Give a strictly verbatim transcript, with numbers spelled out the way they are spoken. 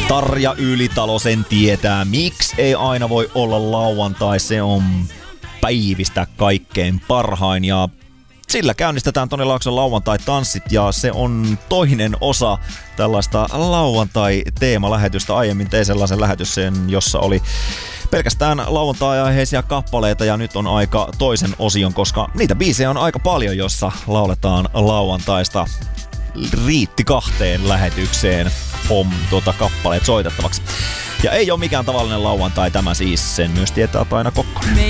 Tarja Ylitalo sen tietää, miksi ei aina voi olla lauantai, se on päivistä kaikkein parhain ja sillä käynnistetään Toni Laakson lauantai-tanssit ja se on toinen osa tällaista lauantai-teemalähetystä. Aiemmin tein sellaisen lähetyksen, jossa oli pelkästään lauantai-aiheisia kappaleita ja nyt on aika toisen osion, koska niitä biisejä on aika paljon, jossa lauletaan lauantaista. Riitti kahteen lähetykseen om tuota kappaleet soitettavaksi. Ja ei ole mikään tavallinen lauantai tämä siis, sen myös tietää Taina Kokkonen.